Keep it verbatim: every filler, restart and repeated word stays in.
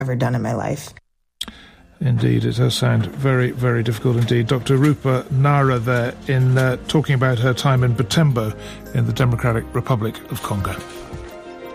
ever done in my life. Indeed, it does sound very, very difficult indeed. Doctor Rupa Nara there in uh, talking about her time in Butembo in the Democratic Republic of Congo.